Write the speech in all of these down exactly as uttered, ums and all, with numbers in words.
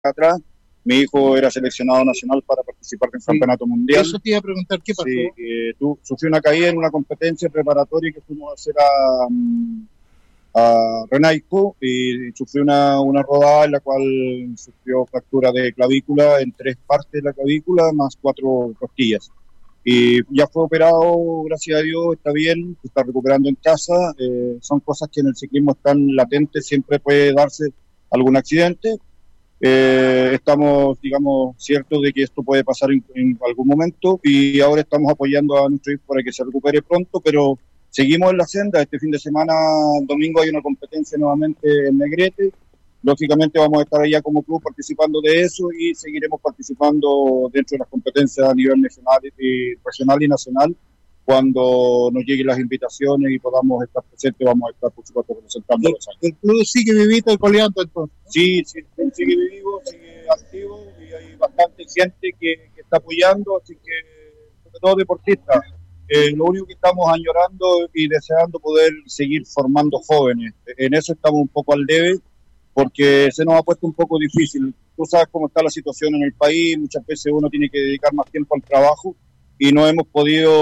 atrás. Mi hijo era seleccionado nacional para participar en el sí, campeonato mundial. Eso te iba a preguntar, ¿qué pasó? Sí, eh, tú, sufrió una caída en una competencia preparatoria que fuimos a hacer a, a Renaico y sufrió una, una rodada en la cual sufrió fractura de clavícula en tres partes de la clavícula más cuatro costillas. Y ya fue operado, gracias a Dios, está bien, se está recuperando en casa. Eh, son cosas que en el ciclismo están latentes, siempre puede darse algún accidente. Eh, estamos, digamos, ciertos de que esto puede pasar en, en algún momento y ahora estamos apoyando a nuestro hijo para que se recupere pronto, pero seguimos en la senda. Este fin de semana, domingo, hay una competencia nuevamente en Negrete. Lógicamente vamos a estar allá como club participando de eso y seguiremos participando dentro de las competencias a nivel nacional y regional y nacional. Cuando nos lleguen las invitaciones y podamos estar presentes, vamos a estar, por supuesto, representando a los años. ¿El club sigue vivito y coleando entonces? Sí, sí, sigue vivo, sigue activo y hay bastante gente que, que está apoyando, así que, sobre todo deportistas. Eh, lo único que estamos añorando y deseando poder seguir formando jóvenes. En eso estamos un poco al debe, porque se nos ha puesto un poco difícil. Tú sabes cómo está la situación en el país, muchas veces uno tiene que dedicar más tiempo al trabajo y no hemos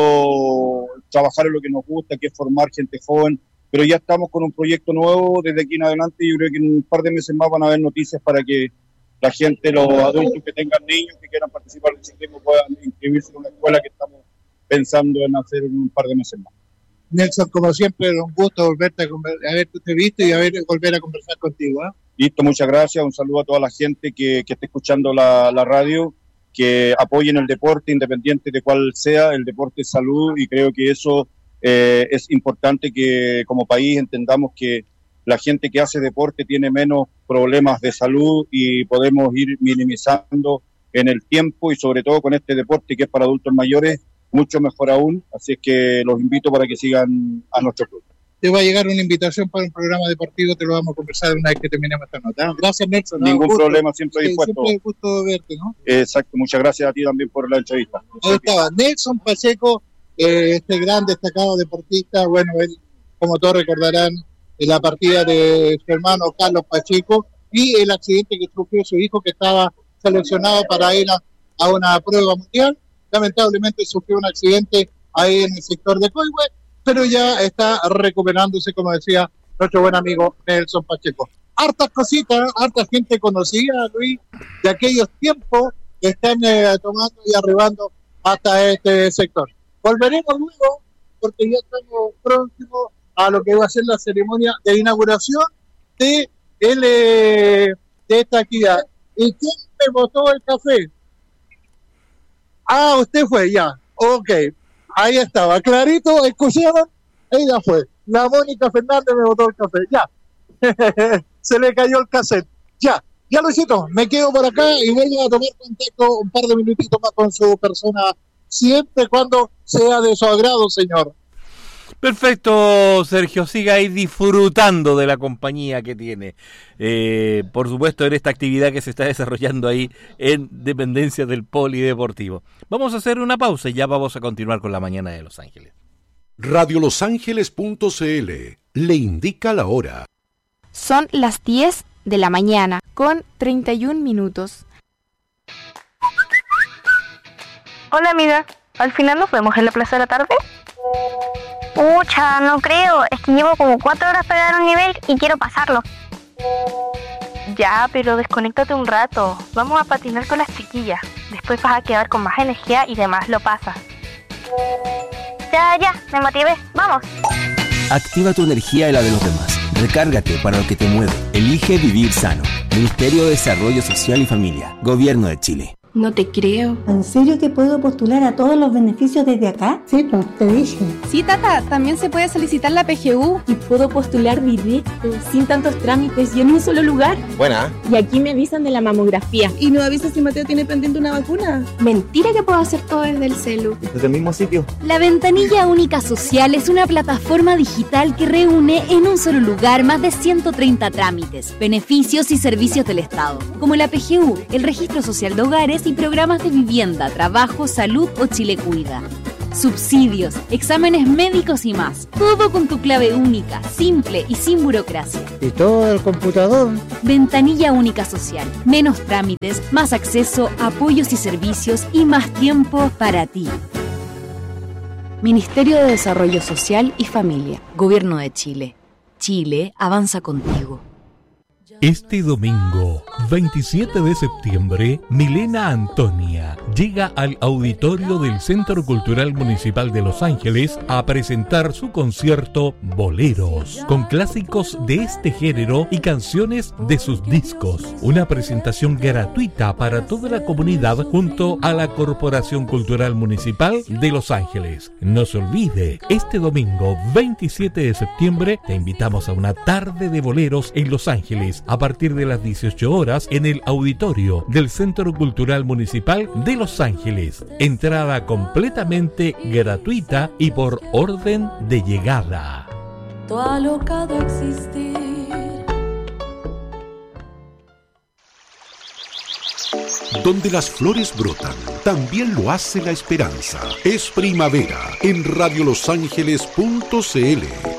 podido trabajar en lo que nos gusta, que es formar gente joven, pero ya estamos con un proyecto nuevo desde aquí en adelante y yo creo que en un par de meses más van a haber noticias para que la gente, los adultos que tengan niños que quieran participar del ciclismo puedan inscribirse en una escuela que estamos pensando en hacer en un par de meses más. Nelson, como siempre, un gusto volverte a haberte visto y a ver, volver a conversar contigo. ¿eh? Listo, muchas gracias. Un saludo a toda la gente que, que esté escuchando la, la radio, que apoyen el deporte, independiente de cuál sea. El deporte es salud y creo que eso eh, es importante que como país entendamos que la gente que hace deporte tiene menos problemas de salud y podemos ir minimizando en el tiempo y sobre todo con este deporte que es para adultos mayores, mucho mejor aún, así es que los invito para que sigan a nuestro club. Te va a llegar una invitación para un programa deportivo, te lo vamos a conversar una vez que terminemos esta nota. Gracias, Nelson. Ningún ¿no? problema, siempre sí, dispuesto. Siempre es gusto verte, ¿no? Exacto, muchas gracias a ti también por la entrevista. Ahí estaba, Nelson Pacheco, eh, este gran destacado deportista, bueno, él, como todos recordarán, la partida de su hermano Carlos Pacheco y el accidente que sufrió su hijo que estaba seleccionado para ir a, a una prueba mundial. Lamentablemente sufrió un accidente ahí en el sector de Coihue, pero ya está recuperándose, como decía nuestro buen amigo Nelson Pacheco. Hartas cositas, harta gente conocida, Luis, de aquellos tiempos que están eh, tomando y arribando hasta este sector. Volveremos luego, porque ya estamos próximos a lo que va a ser la ceremonia de inauguración de, el, eh, de esta actividad. ¿Y quién me botó el café? Ah, usted fue, ya. Ok. Ahí estaba. Clarito, ¿escucharon? Ella fue. La Mónica Fernández me botó el café. Ya. Se le cayó el cassette. Ya. Ya lo hiciste. Me quedo por acá y voy a tomar contacto un par de minutitos más con su persona, siempre cuando sea de su agrado, señor. Perfecto, Sergio, siga ahí disfrutando de la compañía que tiene, eh, por supuesto en esta actividad que se está desarrollando ahí en dependencia del polideportivo. Vamos a hacer una pausa y ya vamos a continuar con la mañana de Los Ángeles. radio los ángeles punto c l le indica la hora. Son las diez de la mañana con treinta y un minutos. Hola amiga, ¿al final nos vemos en la plaza de la tarde? Pucha, no creo, es que llevo como cuatro horas para dar un nivel y quiero pasarlo. Ya, pero desconéctate un rato, vamos a patinar con las chiquillas, después vas a quedar con más energía y demás lo pasas. Ya, ya, me motivé, vamos. Activa tu energía y la de los demás. Recárgate para lo que te mueve. Elige vivir sano. Ministerio de Desarrollo Social y Familia. Gobierno de Chile. No te creo. ¿En serio que puedo postular a todos los beneficios desde acá? Sí, pues, te dije. Sí, Tata, también se puede solicitar la P G U. Y puedo postular directo, sin tantos trámites y en un solo lugar. Buena. Y aquí me avisan de la mamografía. ¿Y no avisas si Mateo tiene pendiente una vacuna? Mentira que puedo hacer todo desde el celu. Desde el mismo sitio. La Ventanilla Única Social es una plataforma digital que reúne en un solo lugar más de ciento treinta trámites, beneficios y servicios del Estado, como la P G U, el Registro Social de Hogares y programas de vivienda, trabajo, salud o Chile Cuida. subsidios, exámenes médicos y más. Todo con tu clave única, simple y sin burocracia. ¿Y todo el computador? Ventanilla única social. Menos trámites, más acceso, apoyos y servicios y más tiempo para ti. Ministerio de Desarrollo Social y Familia. Gobierno de Chile. Chile avanza contigo. Este domingo, veintisiete de septiembre, Milena Antonia llega al auditorio del Centro Cultural Municipal de Los Ángeles a presentar su concierto Boleros, con clásicos de este género y canciones de sus discos. Una presentación gratuita para toda la comunidad junto a la Corporación Cultural Municipal de Los Ángeles. No se olvide, este domingo, veintisiete de septiembre, te invitamos a una tarde de boleros en Los Ángeles, a partir de las dieciocho horas en el auditorio del Centro Cultural Municipal de Los Ángeles. Entrada completamente gratuita y por orden de llegada. Todo alocado existir. Donde las flores brotan, también lo hace la esperanza. Es primavera en radio los ángeles punto c l.